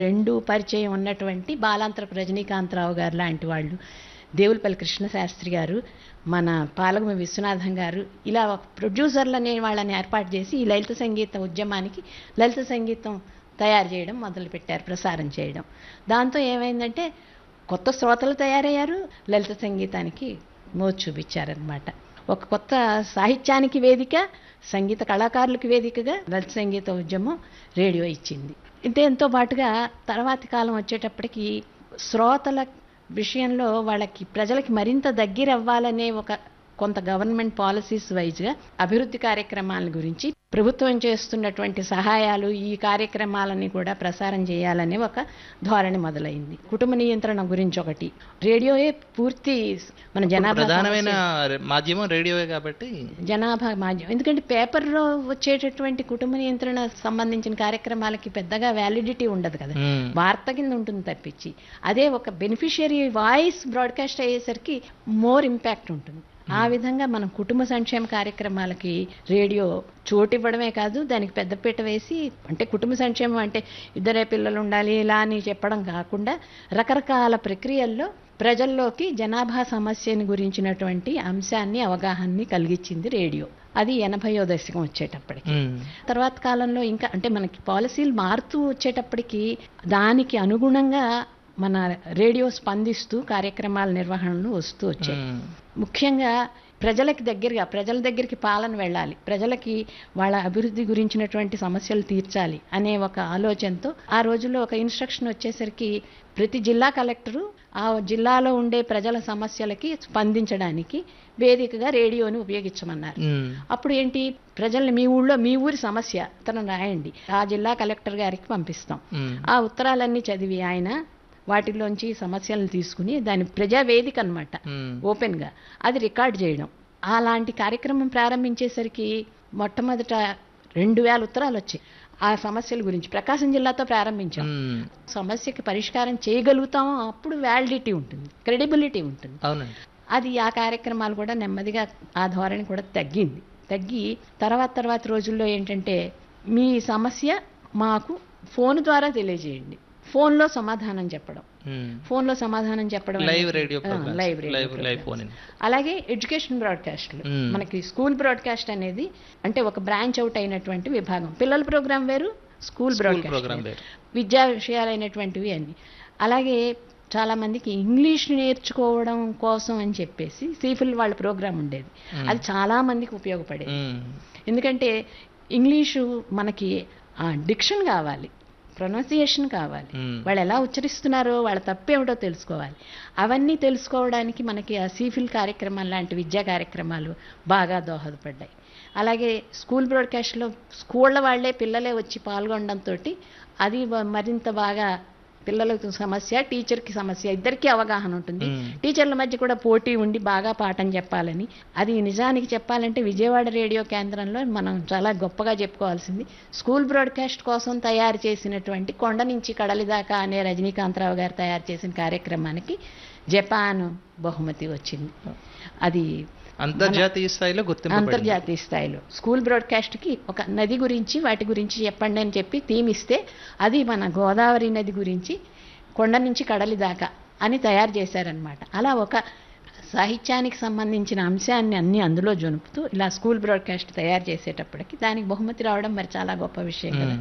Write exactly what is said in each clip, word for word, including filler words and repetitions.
రెండు పరిచయం ఉన్నటువంటి బాలాంతరపు రజనీకాంతరావు గారు లాంటి వాళ్ళు, దేవులపల్లి కృష్ణశాస్త్రి గారు, మన పాలగుమి విశ్వనాథం గారు, ఇలా ప్రొడ్యూసర్లు అనే వాళ్ళని ఏర్పాటు చేసి ఈ లలిత సంగీత ఉద్యమానికి లలిత సంగీతం తయారు చేయడం మొదలుపెట్టారు, ప్రసారం చేయడం. దాంతో ఏమైందంటే కొత్త శ్రోతలు తయారయ్యారు, లలిత సంగీతానికి మోజు చూపించారనమాట. ఒక కొత్త సాహిత్యానికి వేదిక, సంగీత కళాకారులకు వేదికగా లలిత సంగీత ఉద్యమం రేడియో ఇచ్చింది. దీంతో పాటుగా తర్వాతి కాలం వచ్చేటప్పటికి శ్రోతల విషయంలో వాళ్ళకి ప్రజలకి మరింత దగ్గర అవ్వాలనే ఒక కొంత గవర్నమెంట్ పాలసీస్ వైజ్గా అభివృద్ధి కార్యక్రమాల గురించి ప్రభుత్వం చేస్తున్నటువంటి సహాయాలు, ఈ కార్యక్రమాలని కూడా ప్రసారం చేయాలనే ఒక ధోరణి మొదలైంది. కుటుంబ నియంత్రణ గురించి ఒకటి, రేడియోయే పూర్తి మన జనాభా ప్రధానమైన మాధ్యమం రేడియోయే కాబట్టి జనాభా మాధ్యమం. ఎందుకంటే పేపర్లో వచ్చేటటువంటి కుటుంబ నియంత్రణ సంబంధించిన కార్యక్రమాలకి పెద్దగా వ్యాలిడిటీ ఉండదు కదా, వార్త కింద ఉంటుంది తప్పించి. అదే ఒక బెనిఫిషియరీ వాయిస్ బ్రాడ్కాస్ట్ అయ్యేసరికి మోర్ ఇంపాక్ట్ ఉంటుంది. ఆ విధంగా మనం కుటుంబ సంక్షేమ కార్యక్రమాలకి రేడియో చోటు ఇవ్వడమే కాదు, దానికి పెద్దపీట వేసి, అంటే కుటుంబ సంక్షేమం అంటే ఇద్దరే పిల్లలు ఉండాలి ఇలా అని చెప్పడం కాకుండా రకరకాల ప్రక్రియల్లో ప్రజల్లోకి జనాభా సమస్యని గురించినటువంటి అంశాన్ని, అవగాహనని కలిగించింది రేడియో. అది ఎనభైయో దశకం వచ్చేటప్పటికి. తర్వాత కాలంలో ఇంకా అంటే మనకి పాలసీలు మారుతూ వచ్చేటప్పటికి దానికి అనుగుణంగా మన రేడియో స్పందిస్తూ కార్యక్రమాల నిర్వహణలు వస్తూ వచ్చాయి. ముఖ్యంగా ప్రజలకి దగ్గరగా, ప్రజల దగ్గరికి పాలన వెళ్ళాలి, ప్రజలకి వాళ్ళ అభివృద్ధి గురించినటువంటి సమస్యలు తీర్చాలి అనే ఒక ఆలోచనతో ఆ రోజుల్లో ఒక ఇన్స్ట్రక్షన్ వచ్చేసరికి ప్రతి జిల్లా కలెక్టరు ఆ జిల్లాలో ఉండే ప్రజల సమస్యలకి స్పందించడానికి వేదికగా రేడియోని ఉపయోగించమన్నారు. అప్పుడు ఏంటి, ప్రజల్ని మీ ఊళ్ళో మీ ఊరి సమస్య ఉత్తరం రాయండి, ఆ జిల్లా కలెక్టర్ గారికి పంపిస్తాం. ఆ ఉత్తరాలన్నీ చదివి ఆయన వాటిలోంచి సమస్యలను తీసుకుని దాని ప్రజావేదిక అనమాట, ఓపెన్ గా అది రికార్డ్ చేయడం. అలాంటి కార్యక్రమం ప్రారంభించేసరికి మొట్టమొదట రెండు వేల ఉత్తరాలు వచ్చాయి ఆ సమస్యల గురించి. ప్రకాశం జిల్లాతో ప్రారంభించాం. సమస్యకి పరిష్కారం చేయగలుగుతామో అప్పుడు వ్యాలిడిటీ ఉంటుంది, క్రెడిబిలిటీ ఉంటుంది. అది ఆ కార్యక్రమాలు కూడా నెమ్మదిగా ఆ ధోరణి కూడా తగ్గింది. తగ్గి తర్వాత తర్వాత రోజుల్లో ఏంటంటే మీ సమస్య మాకు ఫోన్ ద్వారా తెలియజేయండి, ఫోన్లో సమాధానం చెప్పడం, ఫోన్లో సమాధానం చెప్పడం లైవ్ రేడియో లైవ్ రేడియో. అలాగే ఎడ్యుకేషన్ బ్రాడ్కాస్ట్లు, మనకి స్కూల్ బ్రాడ్కాస్ట్ అనేది అంటే ఒక బ్రాంచ్ అవుట్ అయినటువంటి విభాగం. పిల్లల ప్రోగ్రాం వేరు, స్కూల్ బ్రాడ్కాస్ట్ విద్యా విషయాలైనటువంటివి అన్ని. అలాగే చాలా మందికి ఇంగ్లీష్ నేర్చుకోవడం కోసం అని చెప్పేసి సీఫిల్ వాళ్ళ ప్రోగ్రాం ఉండేది. అది చాలా మందికి ఉపయోగపడేది. ఎందుకంటే ఇంగ్లీషు మనకి డిక్షన్ కావాలి, ప్రొనౌన్సియేషన్ కావాలి, వాళ్ళు ఎలా ఉచ్చరిస్తున్నారో వాళ్ళ తప్పేమిటో తెలుసుకోవాలి. అవన్నీ తెలుసుకోవడానికి మనకి ఆ సీఫిల్ కార్యక్రమాలు లాంటి విద్యా కార్యక్రమాలు బాగా దోహదపడ్డాయి. అలాగే స్కూల్ బ్రాడ్కాస్ట్లో స్కూళ్ళ వాళ్లే పిల్లలే వచ్చి పాల్గొనడంతో అది మరింత బాగా పిల్లలకు సమస్య, టీచర్కి సమస్య, ఇద్దరికీ అవగాహన ఉంటుంది. టీచర్ల మధ్య కూడా పోటీ ఉండి బాగా పాఠం చెప్పాలని. అది నిజానికి చెప్పాలంటే విజయవాడ రేడియో కేంద్రంలో మనం చాలా గొప్పగా చెప్పుకోవాల్సింది స్కూల్ బ్రాడ్కాస్ట్ కోసం తయారు చేసినటువంటి కొండ నుంచి కడలి దాకా అనే రజనీకాంతరావు గారు తయారు చేసిన కార్యక్రమానికి జపాన్ బహుమతి వచ్చింది. అది అంతర్జాతీయ స్థాయిలో గుర్తింపు. అంతర్జాతీయ స్థాయిలో స్కూల్ బ్రాడ్కాస్ట్కి ఒక నది గురించి వాటి గురించి చెప్పండి అని చెప్పి థీమ్ ఇస్తే అది మన గోదావరి నది గురించి కొండ నుంచి కడలి దాకా అని తయారు చేశారనమాట. అలా ఒక సాహిత్యానికి సంబంధించిన అంశాన్ని అన్ని అందులో జొనుపుతూ ఇలా స్కూల్ బ్రాడ్కాస్ట్ తయారు చేసేటప్పటికి దానికి బహుమతి రావడం మరి చాలా గొప్ప విషయం కదా.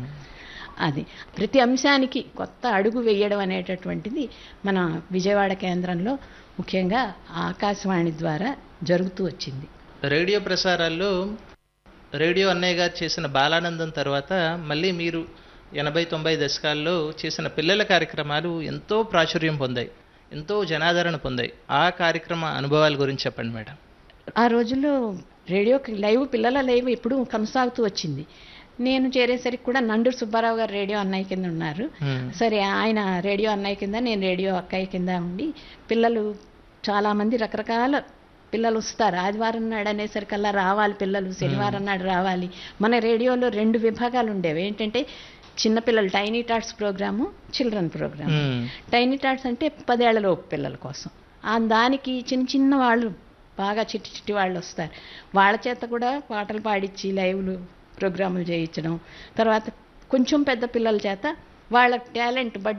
అది ప్రతి అంశానికి కొత్త అడుగు వేయడం అనేటటువంటిది మన విజయవాడ కేంద్రంలో ముఖ్యంగా ఆకాశవాణి ద్వారా జరుగుతూ వచ్చింది. రేడియో ప్రసారాల్లో రేడియో అన్నయ్య గారు చేసిన బాలానందం తర్వాత మళ్ళీ మీరు ఎనభై తొంభై దశకాల్లో చేసిన పిల్లల కార్యక్రమాలు ఎంతో ప్రాచుర్యం పొందాయి, ఎంతో జనాదరణ పొందాయి. ఆ కార్యక్రమ అనుభవాల గురించి చెప్పండి మేడం. ఆ రోజుల్లో రేడియోకి లైవ్, పిల్లల లైవ్ ఎప్పుడూ కొనసాగుతూ వచ్చింది. నేను చేరేసరికి కూడా నండూరు సుబ్బారావు గారు రేడియో అన్నయ్య కింద ఉన్నారు. సరే, ఆయన రేడియో అన్నయ్య కింద, నేను రేడియో అక్కయ్య కింద ఉండి పిల్లలు చాలామంది రకరకాల పిల్లలు వస్తారు. ఆదివారం నాడు అనేసరికల్లా రావాలి పిల్లలు, శనివారం నాడు రావాలి. మన రేడియోలో రెండు విభాగాలు ఉండేవి. ఏంటంటే చిన్నపిల్లలు tiny touts programme, children programme. Tiny touts అంటే పదేళ్లలోపు పిల్లల కోసం. దానికి చిన్న చిన్న వాళ్ళు, బాగా చిట్టి చిట్టి వాళ్ళు వస్తారు. వాళ్ళ చేత కూడా పాటలు పాడించి లైవ్లు ప్రోగ్రాములు చేయించడం. తర్వాత కొంచెం పెద్ద పిల్లల చేత వాళ్ళ టాలెంట్